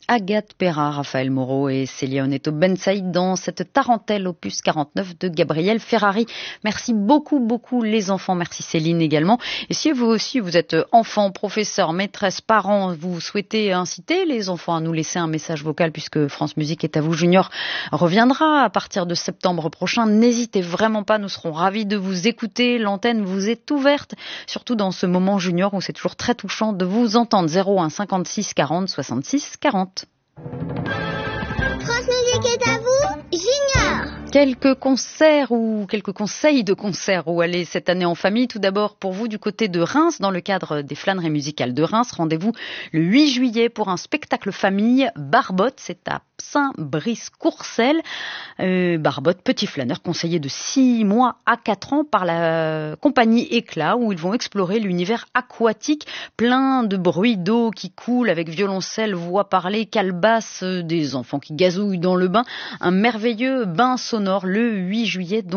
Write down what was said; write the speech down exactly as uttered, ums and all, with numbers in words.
Agathe Perra, Raphaël Moreau et Célia Oneto Ben Saïd dans cette tarentelle opus quarante-neuf de Gabriel Ferrari. Merci beaucoup, beaucoup les enfants. Merci Céline également. Et si vous aussi, vous êtes enfant, professeur, maîtresse, parents, vous souhaitez inciter les enfants à nous laisser un message vocal puisque France Musique est à vous Junior reviendra à partir de septembre prochain. N'hésitez vraiment pas, nous serons ravis de vous écouter. L'antenne vous est ouverte, surtout dans ce moment Junior où c'est toujours très touchant de vous entendre. zéro un cinquante-six quarante soixante-six quarante. France Musique est à vous, Junior. Quelques concerts ou quelques conseils de concerts où aller cette année en famille. Tout d'abord pour vous du côté de Reims, dans le cadre des flâneries musicales de Reims. Rendez-vous le huit juillet pour un spectacle famille Barbotte. C'est à Saint-Brice-Courcelles. Euh, Barbotte, petit flâneur conseillé de six mois à quatre ans par la compagnie Éclat, où ils vont explorer l'univers aquatique, plein de bruits d'eau qui coulent avec violoncelle, voix parlée, calebasse, des enfants qui gazouillent dans le bain. Un merveilleux bain sonore le huit juillet. Donc